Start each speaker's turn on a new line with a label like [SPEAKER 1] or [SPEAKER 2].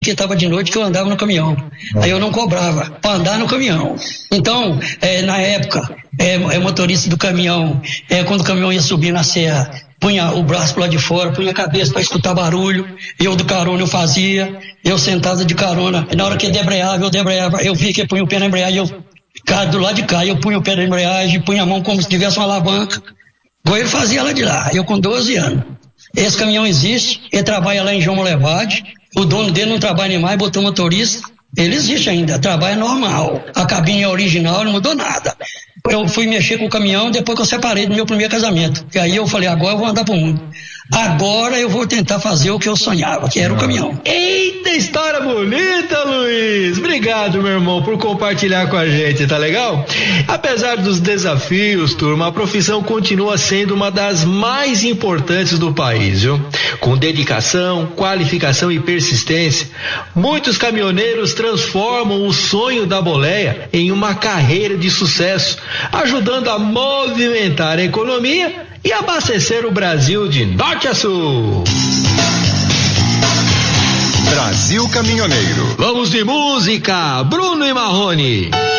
[SPEAKER 1] que estava de noite que eu andava no caminhão. Aí eu não cobrava para andar no caminhão. Então, na época, motorista do caminhão, quando o caminhão ia subir na serra, punha o braço pro lado de fora, punha a cabeça para escutar barulho, eu do carona eu fazia, eu sentado de carona, na hora que eu debreava, eu via que eu punha o pé na embreagem, eu do lado de cá, eu punha o pé na embreagem, punha a mão como se tivesse uma alavanca, igual ele fazia lá de lá, eu com 12 anos. Esse caminhão existe, ele trabalha lá em João Molevade, o dono dele não trabalha mais, botou motorista, ele existe ainda, trabalha normal, a cabine é original, não mudou nada. Eu fui mexer com o caminhão depois que eu separei do meu primeiro casamento, e aí eu falei, agora eu vou andar pro mundo. Agora eu vou tentar fazer o que eu sonhava, que era o caminhão.
[SPEAKER 2] Eita, história bonita, Luiz! Obrigado, meu irmão, por compartilhar com a gente, tá legal? Apesar dos desafios, turma, a profissão continua sendo uma das mais importantes do país, viu? Com dedicação, qualificação e persistência, muitos caminhoneiros transformam o sonho da boleia em uma carreira de sucesso, ajudando a movimentar a economia e abastecer o Brasil de norte a sul.
[SPEAKER 3] Brasil Caminhoneiro.
[SPEAKER 2] Vamos de música, Bruno e Marrone.